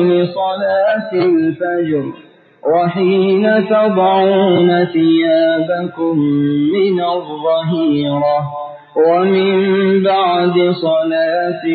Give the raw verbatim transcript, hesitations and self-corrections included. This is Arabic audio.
لصلاة الفجر وحين تضعون ثيابكم من الظهيرة ومن بعد صلاة